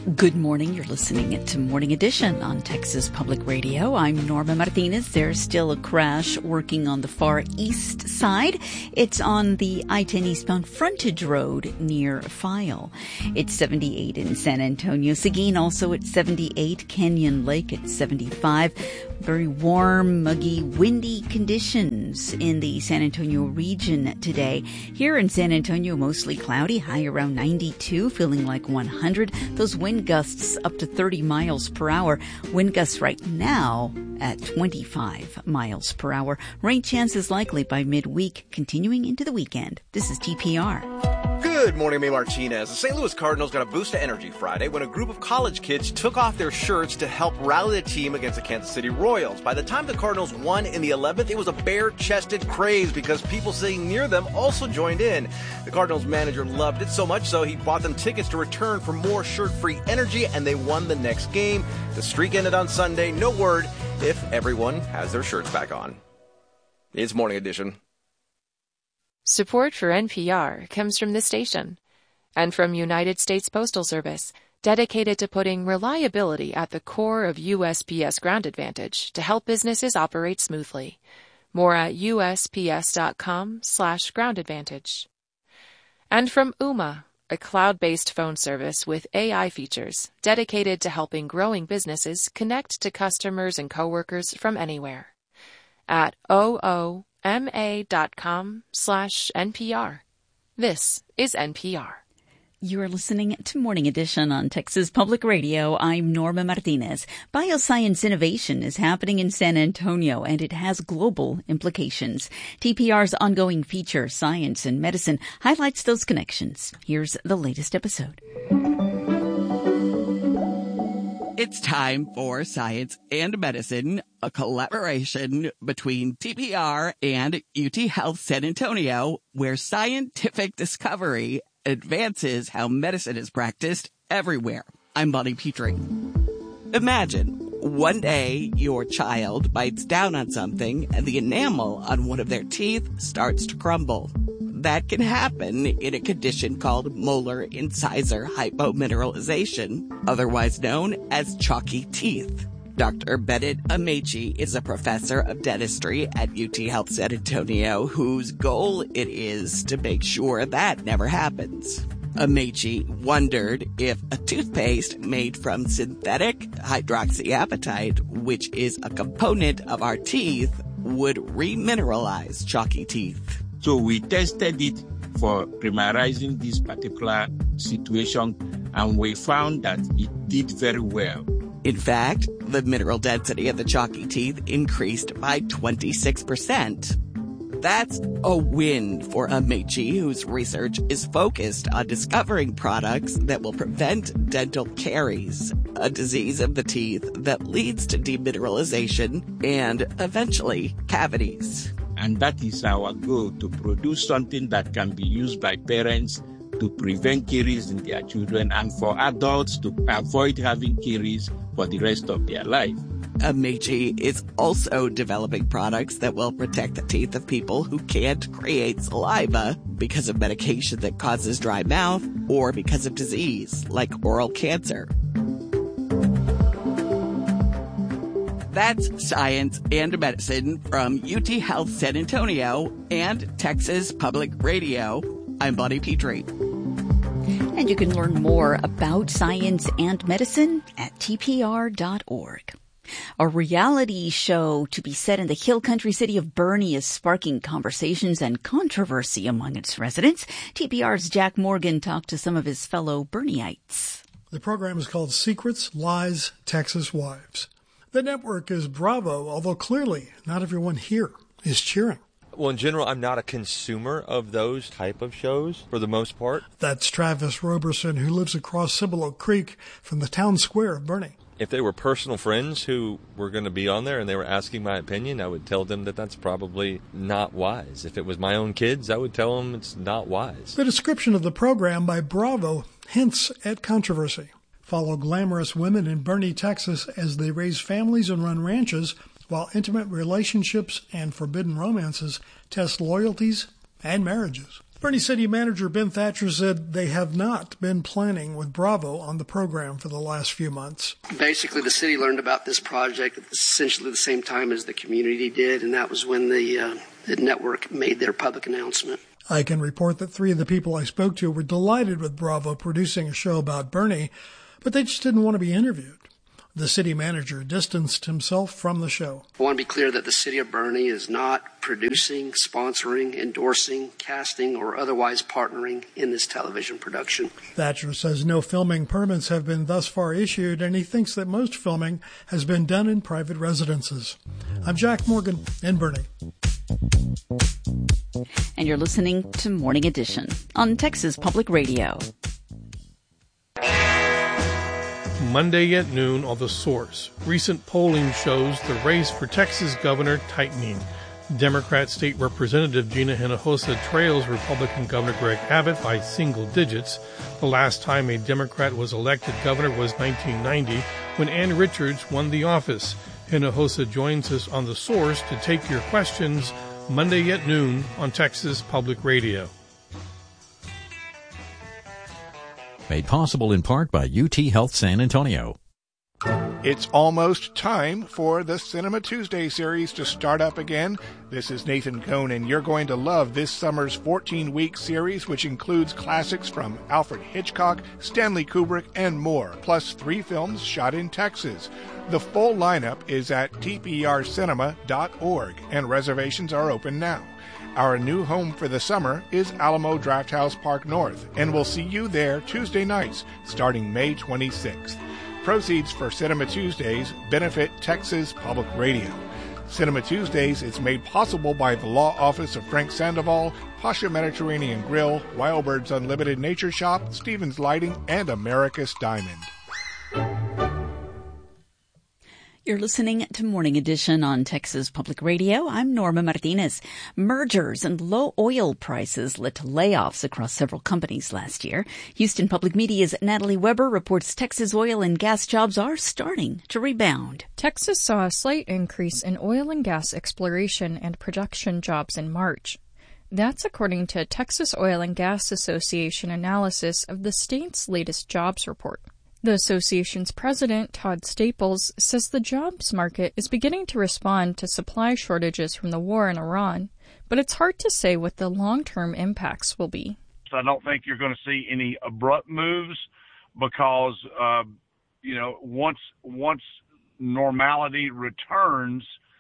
Good morning. You're listening to Morning Edition on Texas Public Radio. I'm Norma Martinez. There's still a crash working on the far east side. It's on the I-10 eastbound frontage road near File. It's 78 in San Antonio. Seguin also at 78. Canyon Lake at 75. Very warm, muggy, windy conditions in the San Antonio region today. Here in San Antonio, mostly cloudy, high around 92, feeling like 100. Those wind gusts up to 30 miles per hour. Wind gusts right now at 25 miles per hour. Rain chances likely by midweek, continuing into the weekend. This is TPR. Good morning, May Martinez. The St. Louis Cardinals got a boost of energy Friday when a group of college kids took off their shirts to help rally the team against the Kansas City Royals. By the time the Cardinals won in the 11th, it was a bare-chested craze because people sitting near them also joined in. The Cardinals manager loved it so much so he bought them tickets to return for more shirt-free energy, and they won the next game. The streak ended on Sunday. No word if everyone has their shirts back on. It's Morning Edition. Support for NPR comes from this station and from United States Postal Service, dedicated to putting reliability at the core of USPS Ground Advantage to help businesses operate smoothly. More at usps.com/groundadvantage. And from Ooma, a cloud-based phone service with AI features dedicated to helping growing businesses connect to customers and coworkers from anywhere. At ooma.com/NPR. This is NPR. You are listening to Morning Edition on Texas Public Radio. I'm Norma Martinez. Bioscience innovation is happening in San Antonio, and it has global implications. TPR's ongoing feature, Science and Medicine, highlights those connections. Here's the latest episode. It's time for Science and Medicine, a collaboration between TPR and UT Health San Antonio, where scientific discovery advances how medicine is practiced everywhere. I'm Bonnie Petrie. Imagine one day your child bites down on something and the enamel on one of their teeth starts to crumble. That can happen in a condition called molar incisor hypomineralization, otherwise known as chalky teeth. Dr. Bennett Amaechi is a professor of dentistry at UT Health San Antonio, whose goal it is to make sure that never happens. Amaechi wondered if a toothpaste made from synthetic hydroxyapatite, which is a component of our teeth, would remineralize chalky teeth. So we tested it for primarizing this particular situation, and we found that it did very well. In fact, the mineral density of the chalky teeth increased by 26%. That's a win for Amaechi, whose research is focused on discovering products that will prevent dental caries, a disease of the teeth that leads to demineralization and, eventually, cavities. And that is our goal, to produce something that can be used by parents to prevent caries in their children and for adults to avoid having caries for the rest of their life. Amaechi is also developing products that will protect the teeth of people who can't create saliva because of medication that causes dry mouth or because of disease like oral cancer. That's Science and Medicine from UT Health San Antonio and Texas Public Radio. I'm Bonnie Petrie. And you can learn more about science and medicine at tpr.org. A reality show to be set in the hill country city of Boerne is sparking conversations and controversy among its residents. TPR's Jack Morgan talked to some of his fellow Boerneites. The program is called Secrets, Lies, Texas Wives. The network is Bravo, although clearly not everyone here is cheering. Well, in general, I'm not a consumer of those type of shows for the most part. That's Travis Roberson, who lives across Cibolo Creek from the town square of Boerne. If they were personal friends who were going to be on there and they were asking my opinion, I would tell them that that's probably not wise. If it was my own kids, I would tell them it's not wise. The description of the program by Bravo hints at controversy. Follow glamorous women in Boerne, Texas, as they raise families and run ranches, while intimate relationships and forbidden romances test loyalties and marriages. Bernie City Manager Ben Thatcher said they have not been planning with Bravo on the program for the last few months. Basically, the city learned about this project at essentially the same time as the community did, and that was when the network made their public announcement. I can report that 3 of the people I spoke to were delighted with Bravo producing a show about Bernie, but they just didn't want to be interviewed. The city manager distanced himself from the show. I want to be clear that the city of Bernie is not producing, sponsoring, endorsing, casting, or otherwise partnering in this television production. Thatcher says no filming permits have been thus far issued, and he thinks that most filming has been done in private residences. I'm Jack Morgan in Bernie. And you're listening to Morning Edition on Texas Public Radio. Monday at noon on The Source. Recent polling shows the race for Texas governor tightening. Democrat State Representative Gina Hinojosa trails Republican Governor Greg Abbott by single digits. The last time a Democrat was elected governor was 1990, when Ann Richards won the office. Hinojosa joins us on The Source to take your questions Monday at noon on Texas Public Radio. Made possible in part by UT Health San Antonio. It's almost time for the Cinema Tuesday series to start up again. This is Nathan Cohn, and you're going to love this summer's 14-week series, which includes classics from Alfred Hitchcock, Stanley Kubrick, and more, plus 3 films shot in Texas. The full lineup is at tprcinema.org, and reservations are open now. Our new home for the summer is Alamo Drafthouse Park North, and we'll see you there Tuesday nights, starting May 26th. Proceeds for Cinema Tuesdays benefit Texas Public Radio. Cinema Tuesdays is made possible by the Law Office of Frank Sandoval, Pasha Mediterranean Grill, Wild Birds Unlimited Nature Shop, Stevens Lighting, and Americas Diamond. You're listening to Morning Edition on Texas Public Radio. I'm Norma Martinez. Mergers and low oil prices led to layoffs across several companies last year. Houston Public Media's Natalie Weber reports Texas oil and gas jobs are starting to rebound. Texas saw a slight increase in oil and gas exploration and production jobs in March. That's according to Texas Oil and Gas Association analysis of the state's latest jobs report. The association's president, Todd Staples, says the jobs market is beginning to respond to supply shortages from the war in Iran, but it's hard to say what the long-term impacts will be. I don't think you're going to see any abrupt moves because, once normality returns,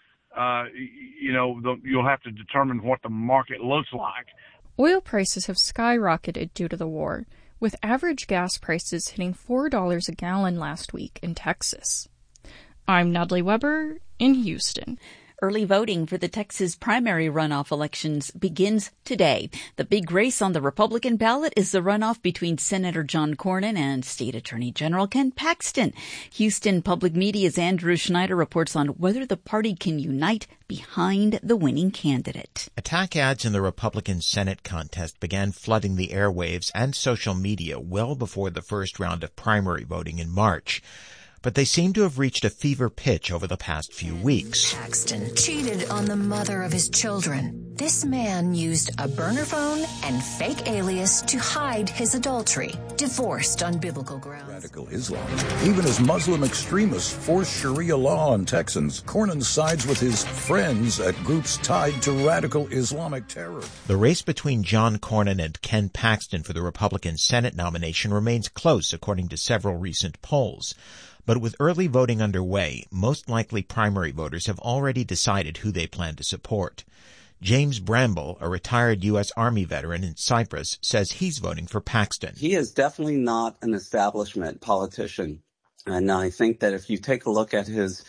you'll have to determine what the market looks like. Oil prices have skyrocketed due to the war, with average gas prices hitting $4 a gallon last week in Texas. I'm Natalie Weber in Houston. Early voting for the Texas primary runoff elections begins today. The big race on the Republican ballot is the runoff between Senator John Cornyn and State Attorney General Ken Paxton. Houston Public Media's Andrew Schneider reports on whether the party can unite behind the winning candidate. Attack ads in the Republican Senate contest began flooding the airwaves and social media well before the first round of primary voting in March. But they seem to have reached a fever pitch over the past few weeks. Paxton cheated on the mother of his children. This man used a burner phone and fake alias to hide his adultery, divorced on biblical grounds. Radical Islam. Even as Muslim extremists force Sharia law on Texans, Cornyn sides with his friends at groups tied to radical Islamic terror. The race between John Cornyn and Ken Paxton for the Republican Senate nomination remains close, according to several recent polls. But with early voting underway, most likely primary voters have already decided who they plan to support. James Bramble, a retired U.S. Army veteran in Cyprus, says he's voting for Paxton. He is definitely not an establishment politician. And I think that if you take a look at his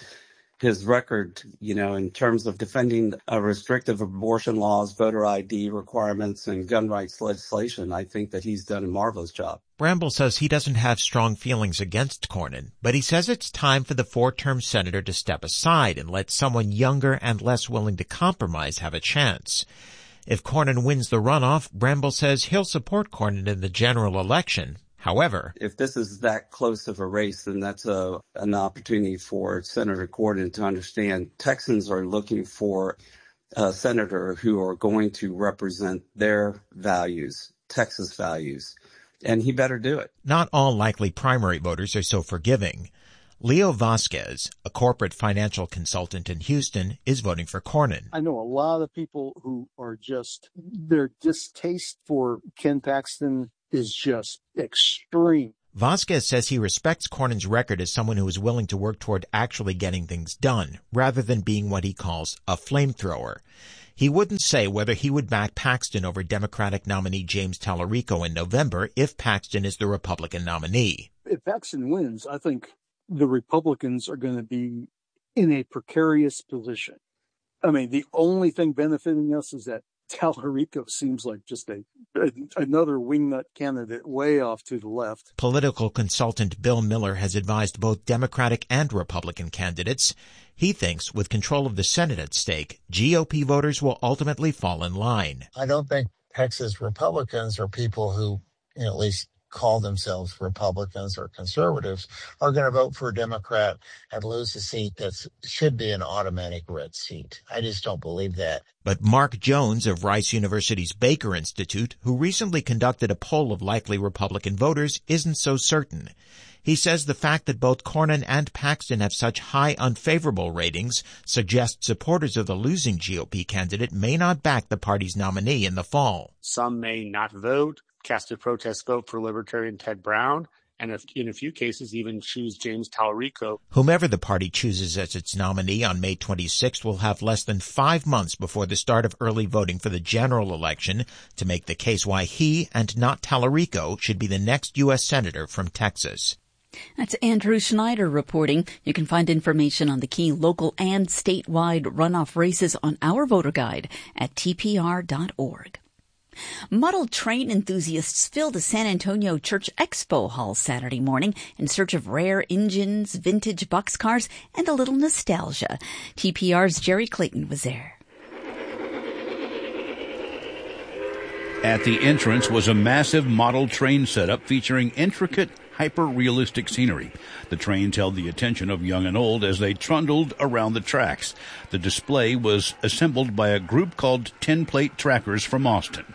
record, in terms of defending restrictive abortion laws, voter ID requirements, and gun rights legislation, I think that he's done a marvelous job. Bramble says he doesn't have strong feelings against Cornyn, but he says it's time for the four-term senator to step aside and let someone younger and less willing to compromise have a chance. If Cornyn wins the runoff, Bramble says he'll support Cornyn in the general election. However, if this is that close of a race, then that's an opportunity for Senator Cornyn to understand Texans are looking for senator who are going to represent their values, Texas values, and he better do it. Not all likely primary voters are so forgiving. Leo Vasquez, a corporate financial consultant in Houston, is voting for Cornyn. I know a lot of people who are their distaste for Ken Paxton is just extreme. Vasquez says he respects Cornyn's record as someone who is willing to work toward actually getting things done, rather than being what he calls a flamethrower. He wouldn't say whether he would back Paxton over Democratic nominee James Tallarico in November if Paxton is the Republican nominee. If Paxton wins, I think the Republicans are going to be in a precarious position. I mean, the only thing benefiting us is that Tallarico seems like just another wingnut candidate way off to the left. Political consultant Bill Miller has advised both Democratic and Republican candidates. He thinks with control of the Senate at stake, GOP voters will ultimately fall in line. I don't think Texas Republicans or people who, at least call themselves Republicans or conservatives are going to vote for a Democrat and lose a seat that should be an automatic red seat. I just don't believe that. But Mark Jones of Rice University's Baker Institute, who recently conducted a poll of likely Republican voters, isn't so certain. He says the fact that both Cornyn and Paxton have such high unfavorable ratings suggests supporters of the losing GOP candidate may not back the party's nominee in the fall. Some may not vote, cast a protest vote for Libertarian Ted Brown, and in a few cases even choose James Tallarico. Whomever the party chooses as its nominee on May 26th will have less than 5 months before the start of early voting for the general election to make the case why he and not Tallarico should be the next U.S. Senator from Texas. That's Andrew Schneider reporting. You can find information on the key local and statewide runoff races on our voter guide at tpr.org. Model train enthusiasts filled the San Antonio Church Expo Hall Saturday morning in search of rare engines, vintage boxcars, and a little nostalgia. TPR's Jerry Clayton was there. At the entrance was a massive model train setup featuring intricate, hyper-realistic scenery. The trains held the attention of young and old as they trundled around the tracks. The display was assembled by a group called 10 Plate Trackers from Austin.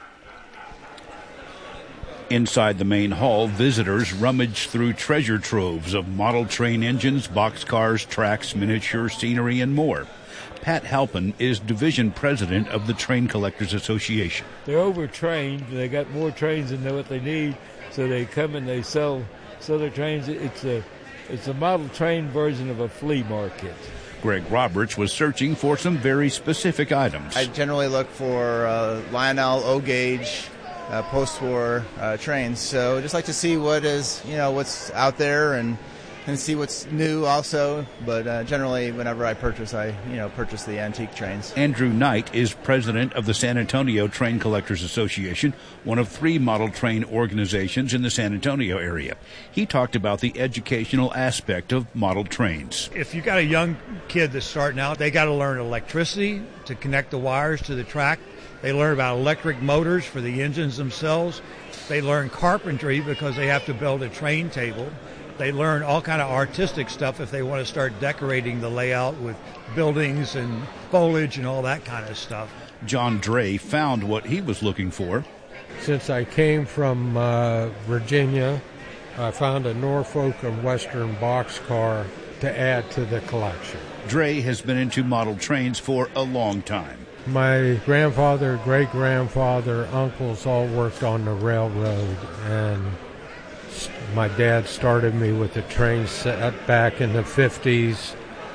Inside the main hall, visitors rummaged through treasure troves of model train engines, boxcars, tracks, miniature scenery, and more. Pat Halpin is division president of the Train Collectors Association. They're overtrained. They got more trains than what they need, so they come and they sell their trains. It's a model train version of a flea market. Greg Roberts was searching for some very specific items. I generally look for Lionel O-gauge post-war trains, so I just like to see what is, what's out there and see what's new also. But generally, whenever I purchase, I purchase the antique trains. Andrew Knight is president of the San Antonio Train Collectors Association, one of 3 model train organizations in the San Antonio area. He talked about the educational aspect of model trains. If you got a young kid that's starting out, they got to learn electricity to connect the wires to the track. They learn about electric motors for the engines themselves. They learn carpentry because they have to build a train table. They learn all kind of artistic stuff if they want to start decorating the layout with buildings and foliage and all that kind of stuff. John Dre found what he was looking for. Since I came from Virginia, I found a Norfolk and Western boxcar to add to the collection. Dre has been into model trains for a long time. My grandfather, great-grandfather, uncles all worked on the railroad, and my dad started me with the train set back in the 50s,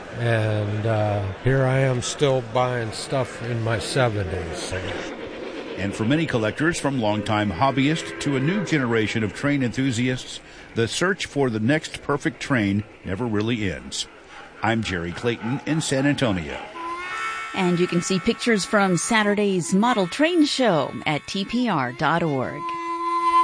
and here I am still buying stuff in my 70s. And for many collectors, from longtime hobbyists to a new generation of train enthusiasts, the search for the next perfect train never really ends. I'm Jerry Clayton in San Antonio. And you can see pictures from Saturday's model train show at tpr.org.